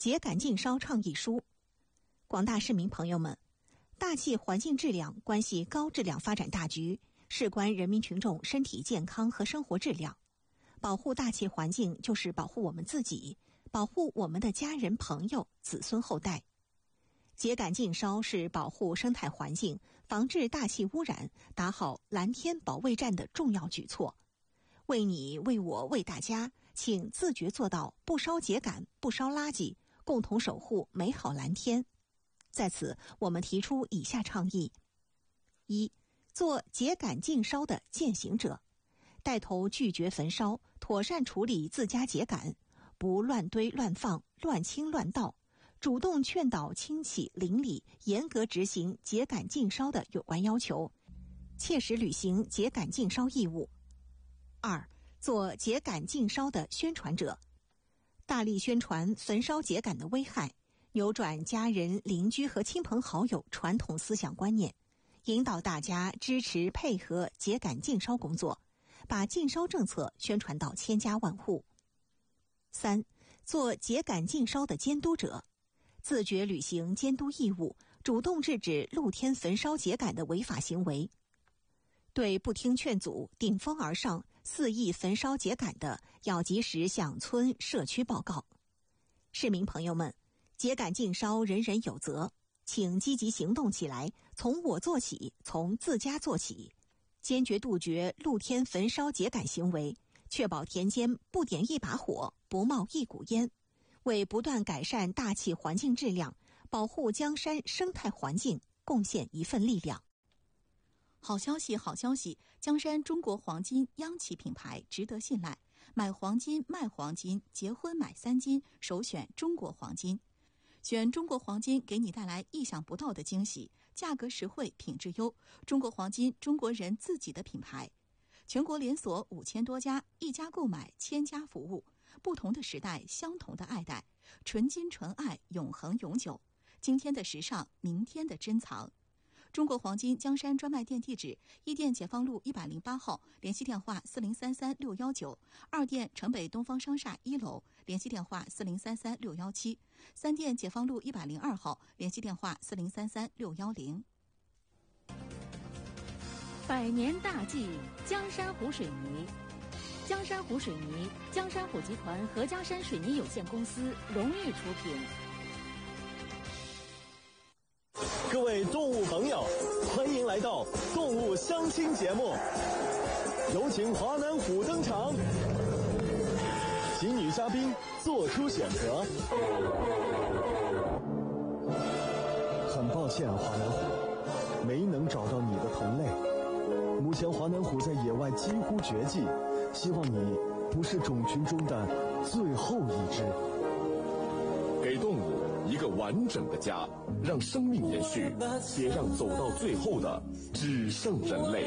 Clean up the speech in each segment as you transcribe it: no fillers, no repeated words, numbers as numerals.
秸秆禁烧倡议书。广大市民朋友们，大气环境质量关系高质量发展大局，事关人民群众身体健康和生活质量。保护大气环境就是保护我们自己，保护我们的家人朋友、子孙后代。秸秆禁烧是保护生态环境、防治大气污染、打好蓝天保卫战的重要举措。为你、为我、为大家，请自觉做到不烧秸秆、不烧垃圾，共同守护美好蓝天。在此，我们提出以下倡议：一、做秸秆禁烧的践行者，带头拒绝焚烧，妥善处理自家秸秆，不乱堆乱放、乱倾乱倒，主动劝导亲戚邻里严格执行秸秆禁烧的有关要求，切实履行秸秆禁烧义务。二、做秸秆禁烧的宣传者，大力宣传焚烧秸秆的危害，扭转家人、邻居和亲朋好友传统思想观念，引导大家支持配合秸秆禁烧工作，把禁烧政策宣传到千家万户。三、做秸秆禁烧的监督者，自觉履行监督义务，主动制止露天焚烧秸秆的违法行为。对不听劝阻、顶风而上、肆意焚烧秸秆的，要及时向村社区报告。市民朋友们，秸秆禁烧人人有责，请积极行动起来，从我做起，从自家做起，坚决杜绝露天焚烧秸秆行为，确保田间不点一把火，不冒一股烟，为不断改善大气环境质量、保护江山生态环境贡献一份力量。 好消息，好消息！江山中国黄金央企品牌，值得信赖。买黄金、卖黄金、结婚买3金，首选中国黄金。选中国黄金，给你带来意想不到的惊喜，价格实惠，品质优。中国黄金，中国人自己的品牌。全国连锁5000多家，一家购买1000家服务。不同的时代，相同的爱戴，纯金纯爱，永恒永久。今天的时尚，明天的珍藏。中国黄金江山专卖店地址：一店解放路108号，联系电话4033-619；二店城北东方商厦1楼，联系电话4033-617；三店解放路102号，联系电话4033-610。 百年大计，江山湖水泥。江山湖水泥，江山湖集团合江山水泥有限公司荣誉出品。 各位动物朋友，欢迎来到动物相亲节目，有请华南虎登场，请女嘉宾做出选择。很抱歉，华南虎，没能找到你的同类。目前华南虎在野外几乎绝迹，希望你不是种群中的最后一只。 给动物一个完整的家，让生命延续，别让走到最后的只剩人类。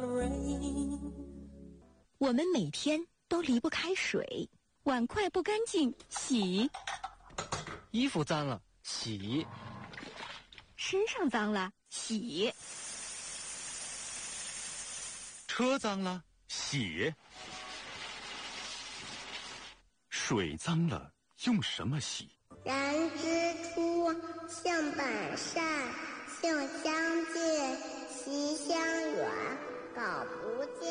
我们每天都离不开水，碗筷不干净洗， 衣服脏了洗， 身上脏了洗， 车脏了洗，水脏了用什么洗？ 人之初，性本善，性相近，习相远，苟不教。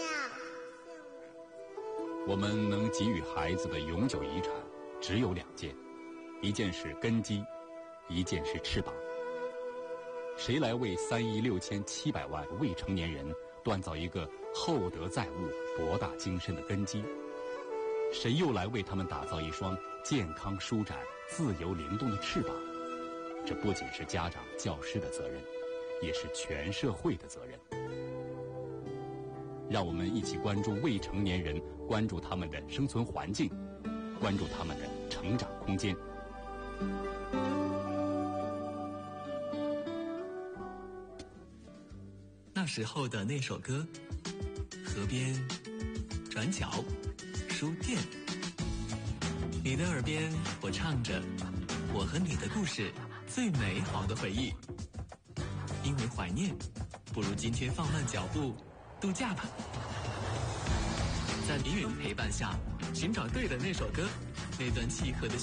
我们能给予孩子的永久遗产只有2件，一件是根基，一件是翅膀。谁来为3亿6700万未成年人锻造一个厚德载物、博大精深的根基？谁又来为他们打造一双健康舒展、自由灵动的翅膀？这不仅是家长、教师的责任，也是全社会的责任。让我们一起关注未成年人，关注他们的生存环境，关注他们的成长空间。 那时候的那首歌，河边、转角、书店，你的耳边我唱着我和你的故事，最美好的回忆。因为怀念，不如今天放慢脚步度假吧。在迷人陪伴下，寻找对的那首歌，那段契合的